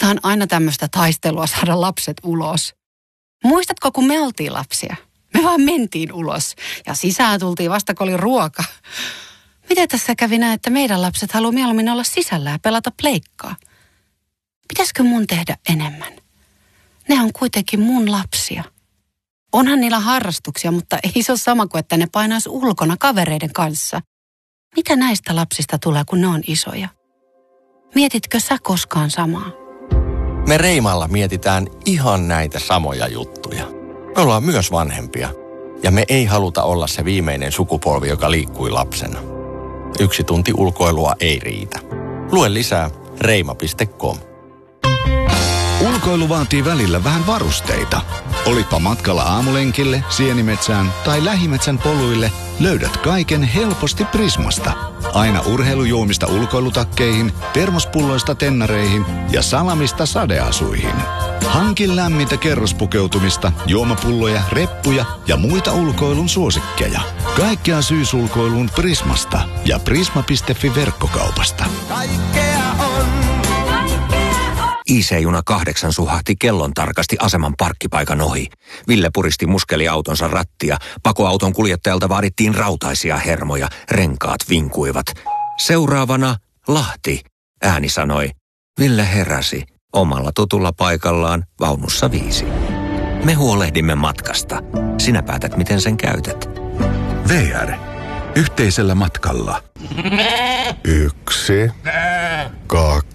Tää on aina tämmöistä taistelua saada lapset ulos. Muistatko, kun me oltiin lapsia? Me vaan mentiin ulos ja sisään tultiin vasta, kun oli ruoka. Miten tässä kävi näin, että meidän lapset haluaa mieluummin olla sisällä ja pelata pleikkaa? Pitäisikö mun tehdä enemmän? Ne on kuitenkin mun lapsia. Onhan niillä harrastuksia, mutta ei se ole sama kuin, että ne painaisi ulkona kavereiden kanssa. Mitä näistä lapsista tulee, kun ne on isoja? Mietitkö sä koskaan samaa? Me Reimalla mietitään ihan näitä samoja juttuja. Me ollaan myös vanhempia. Ja me ei haluta olla se viimeinen sukupolvi, joka liikkui lapsena. 1 tunti ulkoilua ei riitä. Lue lisää reima.com. Ulkoilu vaatii välillä vähän varusteita. Olipa matkalla aamulenkille, sienimetsään tai lähimetsän poluille, löydät kaiken helposti Prismasta. Aina urheilujuomista ulkoilutakkeihin, termospulloista tennareihin ja salamista sadeasuihin. Hankin lämmintä kerrospukeutumista, juomapulloja, reppuja ja muita ulkoilun suosikkeja. Kaikkea syysulkoiluun Prismasta ja prisma.fi verkkokaupasta. Kaikkea on. IC-juna 8 suhahti kellon tarkasti aseman parkkipaikan ohi. Ville puristi muskeliautonsa rattia. Pakoauton kuljettajalta vaadittiin rautaisia hermoja. Renkaat vinkuivat. Seuraavana Lahti, ääni sanoi. Ville heräsi omalla tutulla paikallaan vaunussa 5. Me huolehdimme matkasta. Sinä päätät, miten sen käytät. VR. Yhteisellä matkalla. 1, 2,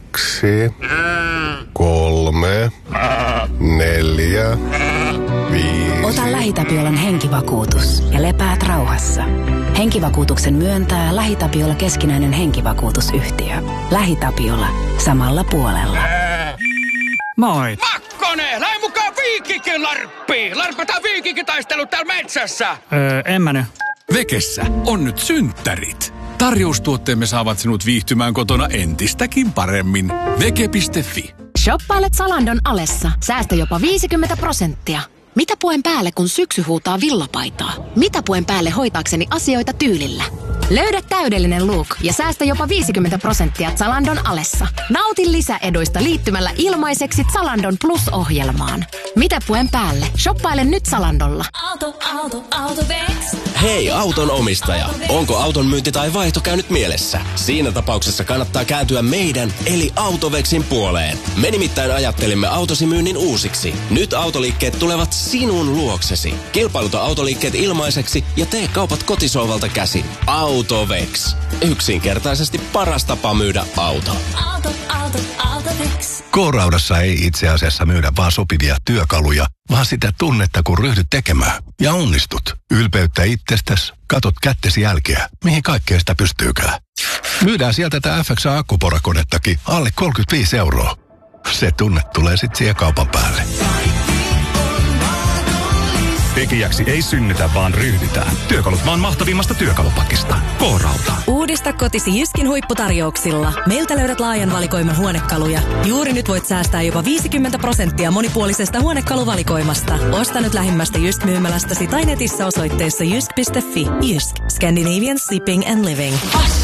3, 4, 5. Ota LähiTapiolan henkivakuutus ja lepäät rauhassa. Henkivakuutuksen myöntää LähiTapiola keskinäinen henkivakuutusyhtiö. LähiTapiola. Samalla puolella. Moi! Makkonen! Lähde mukaan Viikikin larppiin! Larpataan viikinkitaistelu täällä metsässä! En mä nyt. Vekessä on nyt synttärit. Tarjoustuotteemme saavat sinut viihtymään kotona entistäkin paremmin. Veke.fi. Shoppailet Zalandon alessa. Säästä jopa 50%. Mitä puen päälle, kun syksy huutaa villapaitaa? Mitä puen päälle hoitaakseni asioita tyylillä? Löydä täydellinen look ja säästä jopa 50% Zalandon alessa. Nauti lisäeduista liittymällä ilmaiseksi Zalandon Plus-ohjelmaan. Mitä puen päälle? Shoppaile nyt Zalandolla. Autovex. Hei auton omistaja, onko auton myynti tai vaihto käynyt mielessä? Siinä tapauksessa kannattaa kääntyä meidän eli Autovexin puoleen. Me nimittäin ajattelimme autosi myynnin uusiksi. Nyt autoliikkeet tulevat sinun luoksesi. Kilpailuta autoliikkeet ilmaiseksi ja tee kaupat kotisohvalta käsin. Autovex. Yksinkertaisesti paras tapa myydä auto. Autovex. K-Raudassa ei itse asiassa myydä vaan sopivia työkaluja, vaan sitä tunnetta, kun ryhdyt tekemään. Ja onnistut. Ylpeyttä itsestäsi, katot kättesi jälkeä, mihin kaikkeen sitä pystyykään. Myydään sieltä tätä FXA-akkuporakonettakin alle 35 €. Se tunne tulee sit siihen kaupan päälle. Tekijäksi ei synnytä, vaan ryhdytään. Työkalut maan mahtavimmasta työkalupakista. K-Rauta. Uudista kotisi Jyskin huipputarjouksilla. Meiltä löydät laajan valikoiman huonekaluja. Juuri nyt voit säästää jopa 50% monipuolisesta huonekaluvalikoimasta. Osta nyt lähimmästä Jysk-myymälästäsi tai netissä osoitteessa jysk.fi. Jysk. Scandinavian Shipping and Living.